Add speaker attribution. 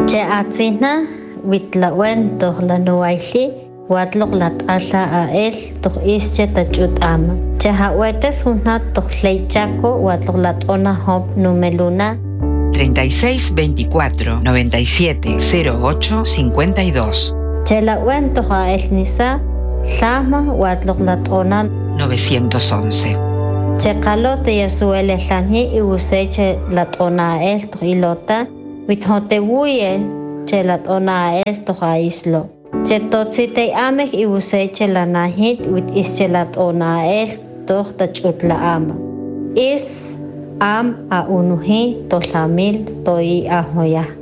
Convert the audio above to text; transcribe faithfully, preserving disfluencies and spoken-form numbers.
Speaker 1: Che atzina witlawen toh lanuaili watlok lat'ala ael toh ische tachut ama. Che hawetes hunat toh leichaco watlok lat'ona hop numeluna
Speaker 2: treinta y seis veinticuatro noventa y siete cero ocho cincuenta y dos.
Speaker 1: Che lawen toh ael nisa llama watlok lat'ona
Speaker 2: novecientos once.
Speaker 1: Che qalo te yasuele llani y useche lat'ona ael toh ilota withotewuye che lat'ona ael toh aislo. Che totzite amek y useche lanahit wit ische lat'ona ael toh tachut la ama. Is am a unuhi to lamil to i ahoya.